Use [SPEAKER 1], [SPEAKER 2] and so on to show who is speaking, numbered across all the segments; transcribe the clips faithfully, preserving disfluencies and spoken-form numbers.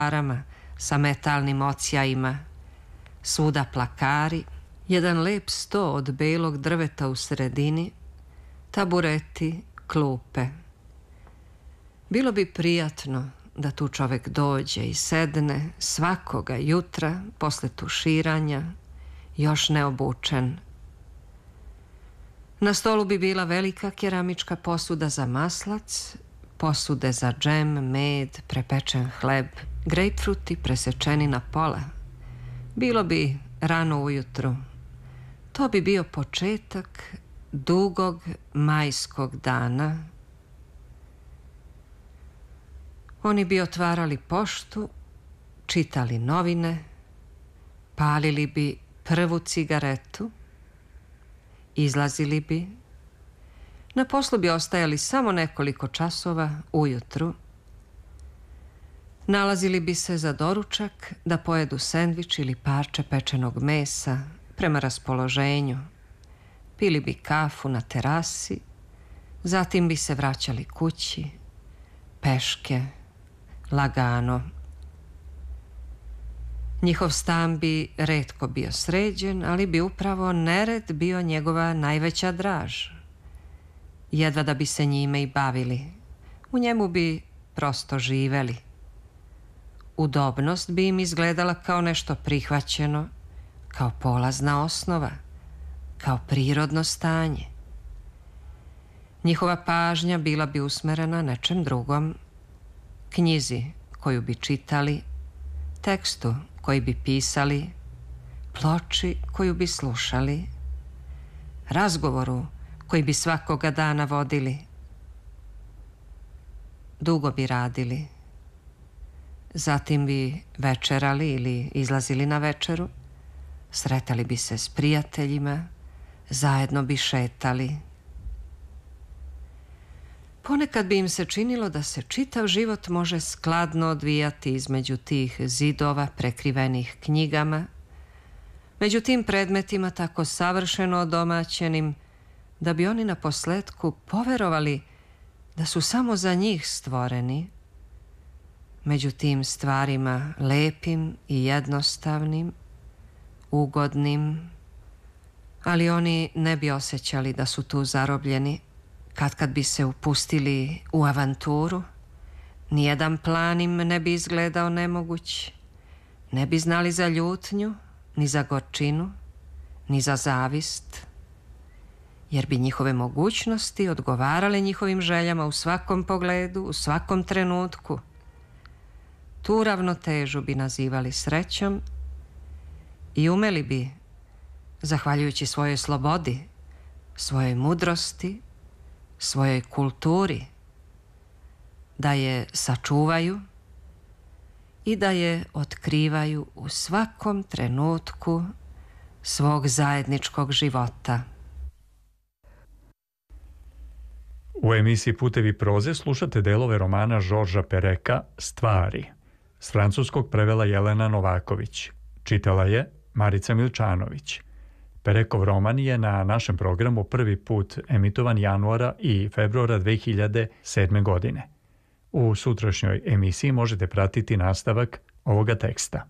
[SPEAKER 1] arama sa metalnim ocijajima, svuda plakari, jedan lep sto od belog drveta u sredini, tabureti, klupe. Bilo bi prijatno da tu čovek dođe i sedne svakoga jutra posle tuširanja, još neobučen. Na stolu bi bila velika keramička posuda za maslac, posude za džem, med, prepečen hleb, grejpfruti presečeni na pola. Bilo bi rano ujutru. To bi bio početak dugog majskog dana. Oni bi otvarali poštu, čitali novine, palili bi prvu cigaretu, izlazili bi. Na poslu bi ostajali samo nekoliko časova ujutru. Nalazili bi se za doručak da pojedu sendvič ili parče pečenog mesa prema raspoloženju. Pili bi kafu na terasi, zatim bi se vraćali kući, peške, lagano. Njihov stan bi retko bio sređen, ali bi upravo nered bio njegova najveća draž. Jedva da bi se njime i bavili. U njemu bi prosto živeli. Udobnost bi im izgledala kao nešto prihvaćeno, kao polazna osnova, kao prirodno stanje. Njihova pažnja bila bi usmerena nečem drugom, knjizi koju bi čitali, tekstu koji bi pisali, ploči koju bi slušali, razgovoru koji bi svakoga dana vodili. Dugo bi radili. Zatim bi večerali ili izlazili na večeru, sretali bi se s prijateljima, zajedno bi šetali. Ponekad bi im se činilo da se čitav život može skladno odvijati između tih zidova prekrivenih knjigama, među tim predmetima tako savršeno odomaćenim, da bi oni na posletku poverovali da su samo za njih stvoreni, među tim stvarima lepim i jednostavnim, ugodnim, ali oni ne bi osjećali da su tu zarobljeni. Kad kad bi se upustili u avanturu, nijedan plan im ne bi izgledao nemoguć. Ne bi znali za ljutnju, ni za gorčinu, ni za zavist, jer bi njihove mogućnosti odgovarale njihovim željama u svakom pogledu, u svakom trenutku. Tu ravnotežu bi nazivali srećom i umeli bi, zahvaljujući svojoj slobodi, svojoj mudrosti, svojoj kulturi, da je sačuvaju i da je otkrivaju u svakom trenutku svog zajedničkog života.
[SPEAKER 2] U emisiji Putevi proze slušate delove romana Žorža Pereka Stvari. S francuskog prevela Jelena Novaković. Čitala je Marica Milčanović. Perekov roman je na našem programu prvi put emitovan januara i februara dve hiljade sedme. godine. U sutrašnjoj emisiji možete pratiti nastavak ovoga teksta.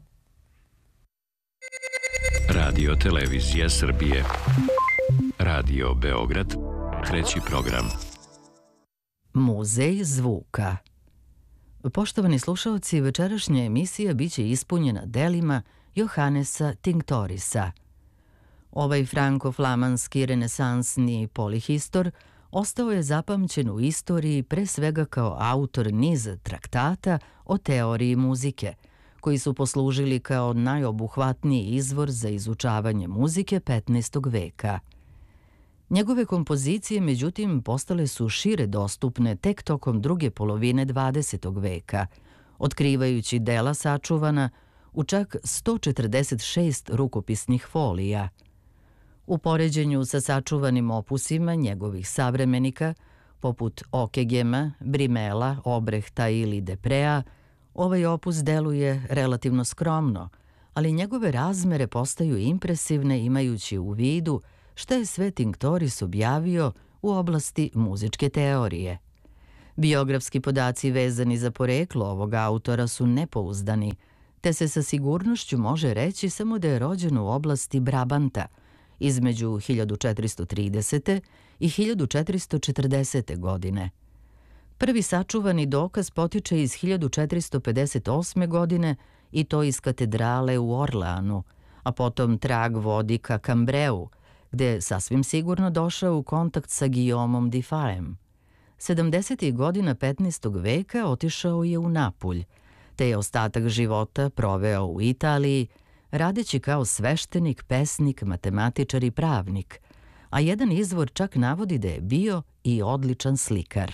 [SPEAKER 3] Radio Televizija Srbije. Radio Beograd. Treći program.
[SPEAKER 4] Muzej zvuka. Poštovani slušalci, večerašnja emisija biće ispunjena delima Johannesa Tinctorisa. Ovaj franko-flamanski renesansni polihistor ostao je zapamćen u istoriji pre svega kao autor niza traktata o teoriji muzike, koji su poslužili kao najobuhvatniji izvor za izučavanje muzike petnaestog veka. Njegove kompozicije, međutim, postale su šire dostupne tek tokom druge polovine dvadesetog veka, otkrivajući dela sačuvana u čak sto četrdeset šest rukopisnih folija. U poređenju sa sačuvanim opusima njegovih savremenika, poput Okegema, Brimela, Obrehta ili Deprea, ovaj opus deluje relativno skromno, ali njegove razmere postaju impresivne imajući u vidu šta je sve Tinctoris objavio u oblasti muzičke teorije. Biografski podaci vezani za poreklo ovog autora su nepouzdani, te se sa sigurnošću može reći samo da je rođen u oblasti Brabanta između hiljadu četiristo tridesete i hiljadu četiristo četrdesete godine. Prvi sačuvani dokaz potiče iz hiljadu četiristo pedeset osme godine i to iz katedrale u Orleanu, a potom trag vodi ka Cambreu, gde je sasvim sigurno došao u kontakt sa Guillaumom di Faem. sedamdesetih godina petnaestog veka otišao je u Napulj, te je ostatak života proveo u Italiji, radeći kao sveštenik, pesnik, matematičar i pravnik, a jedan izvor čak navodi da je bio i odličan slikar.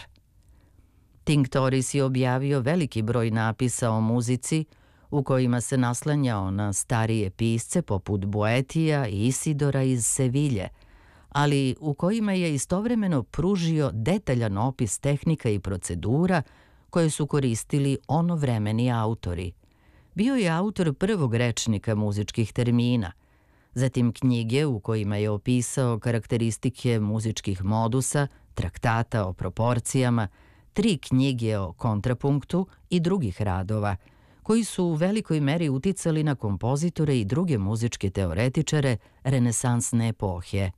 [SPEAKER 4] Tinctoris je objavio veliki broj napisa o muzici, u kojima se naslanjao na starije pisce poput Boetija i Isidora iz Sevilje, ali u kojima je istovremeno pružio detaljan opis tehnika i procedura koje su koristili onovremeni autori. Bio je autor prvog rečnika muzičkih termina, zatim knjige u kojima je opisao karakteristike muzičkih modusa, traktata o proporcijama, tri knjige o kontrapunktu i drugih radova, koji su u velikoj meri uticali na kompozitore i druge muzičke teoretičare renesansne epohe.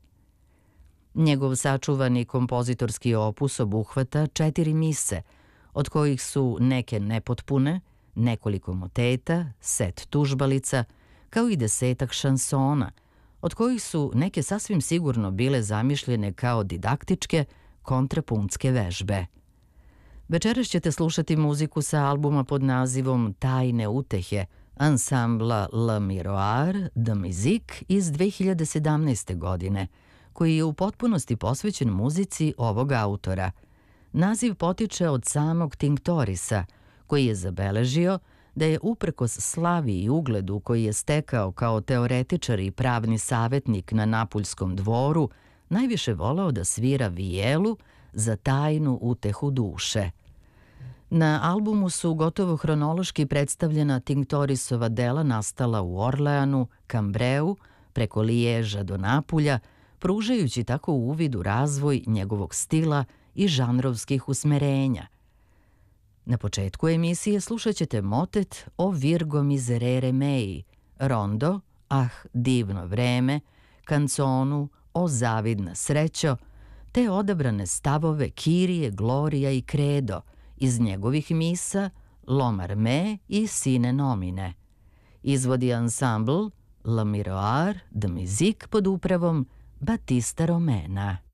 [SPEAKER 4] Njegov sačuvani kompozitorski opus obuhvata četiri mise, od kojih su neke nepotpune, nekoliko moteta, set tužbalica, kao i desetak šansona, od kojih su neke sasvim sigurno bile zamišljene kao didaktičke kontrapunktske vežbe. Večeras ćete slušati muziku sa albuma pod nazivom Tajne utehe, ansambla Le Miroir de Musique iz dve hiljade sedamnaeste. godine, koji je u potpunosti posvećen muzici ovog autora. Naziv potiče od samog Tinctorisa, koji je zabeležio da je uprkos slavi i ugledu koji je stekao kao teoretičar i pravni savjetnik na Napuljskom dvoru, najviše voleo da svira vijelu za tajnu utehu duše. Na albumu su gotovo hronološki predstavljena Tinctorisova dela nastala u Orleanu, Cambreu, preko Liježa do Napulja, pružajući tako uvid u razvoj njegovog stila i žanrovskih usmerenja. Na početku emisije slušat ćete motet o Virgo miserere mei, rondo, ah, divno vreme, kanconu, o zavidna srećo, te odabrane stavove Kirije, Glorija i Credo iz njegovih misa L'Omar Me i Sine Nomine. Izvodi ansambl Le Miroir de Musique pod upravom Batista Romena.